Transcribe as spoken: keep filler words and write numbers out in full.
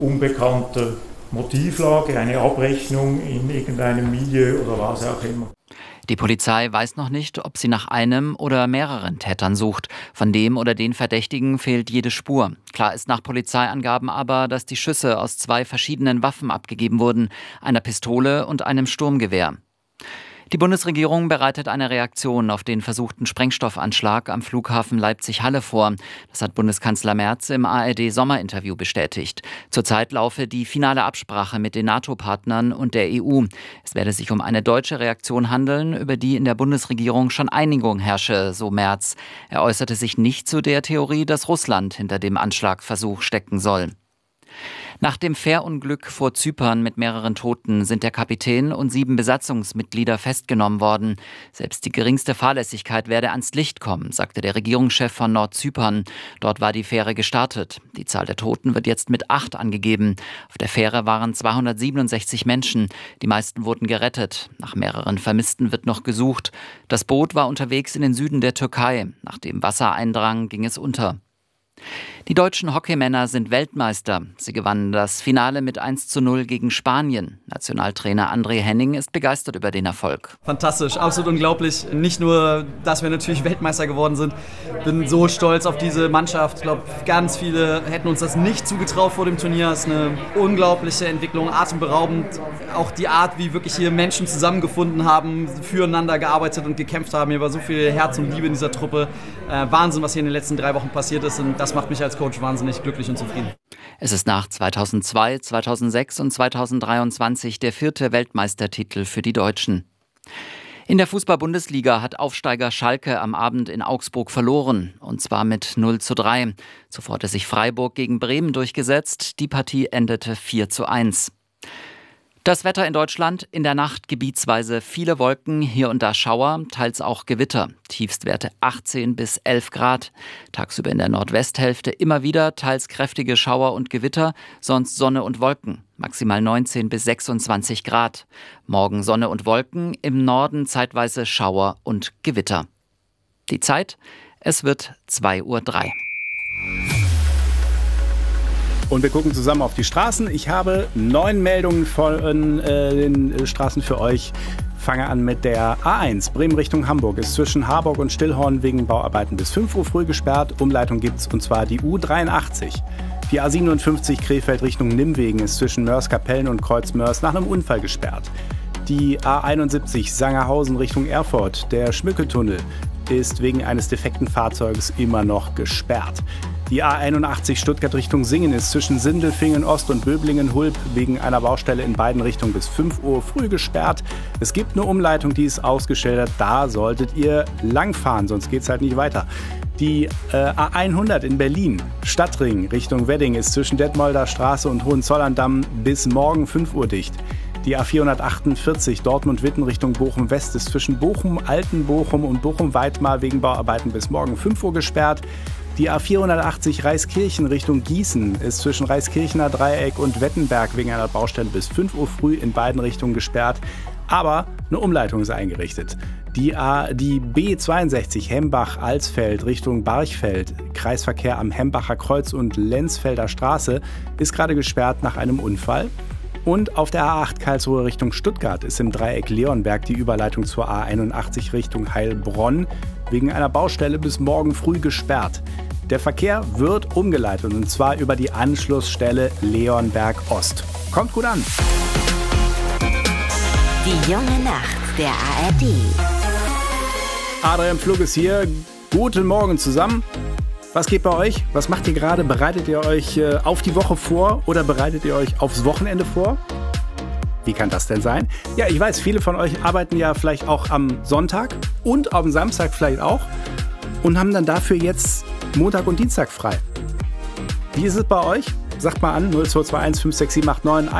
unbekannter Motivlage, eine Abrechnung in irgendeinem Milieu oder was auch immer. Die Polizei weiß noch nicht, ob sie nach einem oder mehreren Tätern sucht. Von dem oder den Verdächtigen fehlt jede Spur. Klar ist nach Polizeiangaben aber, dass die Schüsse aus zwei verschiedenen Waffen abgegeben wurden, einer Pistole und einem Sturmgewehr. Die Bundesregierung bereitet eine Reaktion auf den versuchten Sprengstoffanschlag am Flughafen Leipzig-Halle vor. Das hat Bundeskanzler Merz im A R D-Sommerinterview bestätigt. Zurzeit laufe die finale Absprache mit den NATO-Partnern und der E U. Es werde sich um eine deutsche Reaktion handeln, über die in der Bundesregierung schon Einigung herrsche, so Merz. Er äußerte sich nicht zu der Theorie, dass Russland hinter dem Anschlagversuch stecken soll. Nach dem Fährunglück vor Zypern mit mehreren Toten sind der Kapitän und sieben Besatzungsmitglieder festgenommen worden. Selbst die geringste Fahrlässigkeit werde ans Licht kommen, sagte der Regierungschef von Nordzypern. Dort war die Fähre gestartet. Die Zahl der Toten wird jetzt mit acht angegeben. Auf der Fähre waren zweihundertsiebenundsechzig Menschen. Die meisten wurden gerettet. Nach mehreren Vermissten wird noch gesucht. Das Boot war unterwegs in den Süden der Türkei. Nachdem Wasser eindrang, ging es unter. Die deutschen Hockeymänner sind Weltmeister. Sie gewannen das Finale mit eins zu null gegen Spanien. Nationaltrainer André Henning ist begeistert über den Erfolg. Fantastisch, absolut unglaublich. Nicht nur, dass wir natürlich Weltmeister geworden sind. Bin so stolz auf diese Mannschaft. Ich glaube, ganz viele hätten uns das nicht zugetraut vor dem Turnier. Es ist eine unglaubliche Entwicklung, atemberaubend. Auch die Art, wie wirklich hier Menschen zusammengefunden haben, füreinander gearbeitet und gekämpft haben. Hier war so viel Herz und Liebe in dieser Truppe. Äh, Wahnsinn, was hier in den letzten drei Wochen passiert ist. Und das macht mich als Coach wahnsinnig glücklich und zufrieden. Es ist nach zweitausendzwei, zweitausendsechs und zweitausenddreiundzwanzig der vierte Weltmeistertitel für die Deutschen. In der Fußball-Bundesliga hat Aufsteiger Schalke am Abend in Augsburg verloren, und zwar mit null zu drei. Zuvor hatte sich Freiburg gegen Bremen durchgesetzt. Die Partie endete vier zu eins. Das Wetter in Deutschland: in der Nacht gebietsweise viele Wolken, hier und da Schauer, teils auch Gewitter. Tiefstwerte achtzehn bis elf Grad. Tagsüber in der Nordwesthälfte immer wieder teils kräftige Schauer und Gewitter, sonst Sonne und Wolken. Maximal neunzehn bis sechsundzwanzig Grad. Morgen Sonne und Wolken, im Norden zeitweise Schauer und Gewitter. Die Zeit: es wird zwei Uhr drei. Und wir gucken zusammen auf die Straßen. Ich habe neun Meldungen von äh, den Straßen für euch. Fange an mit der A eins. Bremen Richtung Hamburg ist zwischen Harburg und Stillhorn wegen Bauarbeiten bis fünf Uhr früh gesperrt. Umleitung gibt's, und zwar die U dreiundachtzig. Die A siebenundfünfzig Krefeld Richtung Nimwegen ist zwischen Mörs-Kapellen und Kreuz-Mörs nach einem Unfall gesperrt. Die A einundsiebzig Sangerhausen Richtung Erfurt, der Schmücketunnel, ist wegen eines defekten Fahrzeuges immer noch gesperrt. Die A einundachtzig Stuttgart Richtung Singen ist zwischen Sindelfingen Ost und Böblingen-Hulb wegen einer Baustelle in beiden Richtungen bis fünf Uhr früh gesperrt. Es gibt eine Umleitung, die ist ausgeschildert. Da solltet ihr langfahren, sonst geht's halt nicht weiter. Die äh, A hundert in Berlin, Stadtring Richtung Wedding, ist zwischen Detmolder Straße und Hohenzollern-Damm bis morgen fünf Uhr dicht. Die A vierhundertachtundvierzig Dortmund-Witten Richtung Bochum-West ist zwischen Bochum-Altenbochum und Bochum-Weidmar wegen Bauarbeiten bis morgen fünf Uhr gesperrt. Die A vierhundertachtzig Reiskirchen Richtung Gießen ist zwischen Reiskirchener Dreieck und Wettenberg wegen einer Baustelle bis fünf Uhr früh in beiden Richtungen gesperrt. Aber eine Umleitung ist eingerichtet. Die, A, die B zweiundsechzig Hembach-Alsfeld Richtung Barchfeld, Kreisverkehr am Hembacher Kreuz und Lenzfelder Straße, ist gerade gesperrt nach einem Unfall. Und auf der A acht Karlsruhe Richtung Stuttgart ist im Dreieck Leonberg die Überleitung zur A einundachtzig Richtung Heilbronn wegen einer Baustelle bis morgen früh gesperrt. Der Verkehr wird umgeleitet, und zwar über die Anschlussstelle Leonberg Ost. Kommt gut an! Die junge Nacht der A R D. Adrian Pflug ist hier. Guten Morgen zusammen. Was geht bei euch? Was macht ihr gerade? Bereitet ihr euch äh, auf die Woche vor oder bereitet ihr euch aufs Wochenende vor? Wie kann das denn sein? Ja, ich weiß, viele von euch arbeiten ja vielleicht auch am Sonntag und am Samstag vielleicht auch und haben dann dafür jetzt Montag und Dienstag frei. Wie ist es bei euch? Sagt mal an, null zwei zwei eins fünf sechs sieben acht neun